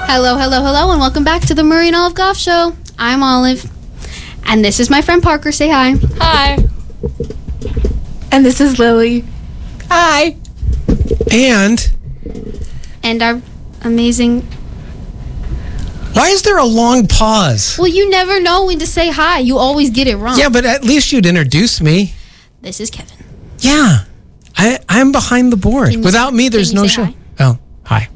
Hello, hello, hello, and welcome back to the Murray and Olive Golf Show. I'm Olive, and this is my friend Parker. Say hi. Hi. And this is Lily. Hi. And our amazing... Why is there a long pause? Well, you never know when to say hi. You always get it wrong. Yeah, but at least you'd introduce me. This is Kevin. Yeah. I'm behind the board. Without me, there's no show. Hi? Oh, hi.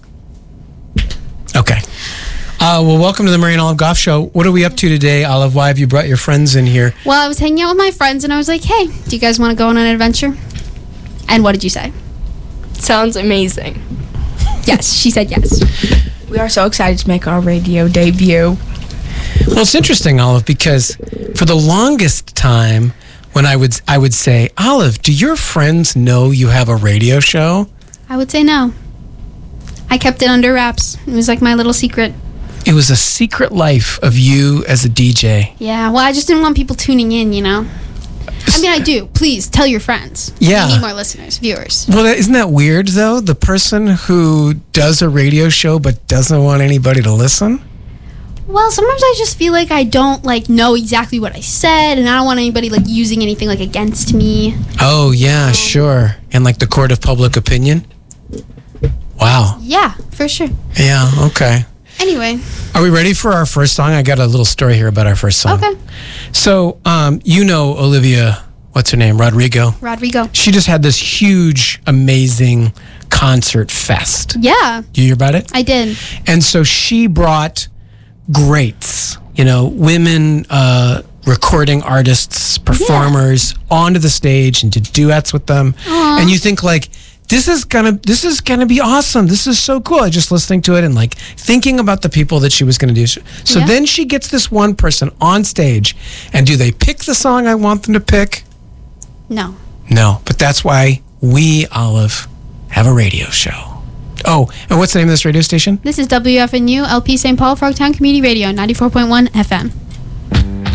Okay. Well, welcome to the Murray and Olive Golf Show. What are we up to today, Olive? Why have you brought your friends in here? Well, I was hanging out with my friends, and I was like, hey, do you guys want to go on an adventure? And what did you say? Sounds amazing. Yes, she said yes. We are so excited to make our radio debut. Well, it's interesting, Olive, because for the longest time, when I would say, Olive, do your friends know you have a radio show? I would say no. I kept it under wraps. It was like my little secret. It was a secret life of you as a DJ. Yeah, well, I just didn't want people tuning in, you know? I mean, I do. Please, tell your friends. Yeah. We need more listeners, viewers. Well, isn't that weird, though? The person who does a radio show but doesn't want anybody to listen? Well, sometimes I just feel like I don't, know exactly what I said, and I don't want anybody, using anything, against me. Oh, yeah, sure. And, the court of public opinion? Wow. Yeah, for sure. Yeah, okay. Anyway. Are we ready for our first song? I got a little story here about our first song. Okay. So, you know Olivia, what's her name? Rodrigo. She just had this huge, amazing concert fest. Yeah. Do you hear about it? I did. And so she brought greats, women recording artists, performers onto the stage and did duets with them. Aww. And you think this is gonna be awesome. This is so cool. I just listening to it and thinking about the people that she was gonna do. So then she gets this one person on stage, and do they pick the song I want them to pick? No. No, but that's why we, Olive, have a radio show. Oh, and what's the name of this radio station? This is WFNU LP St. Paul Frogtown Community Radio 94.1 FM.